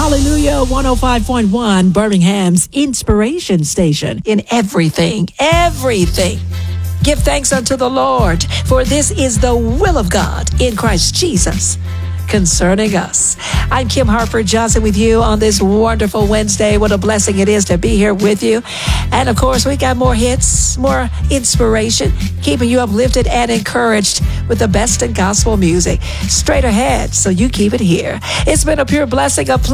Hallelujah 105.1, Birmingham's inspiration station in everything. Give thanks unto the Lord, for this is the will of God in Christ Jesus concerning us. I'm Kim Harper Johnson with you on this wonderful Wednesday. What a blessing it is to be here with you. And of course, we got more hits, more inspiration, keeping you uplifted and encouraged with the best in gospel music straight ahead. So you keep it here. It's been a pure blessing, a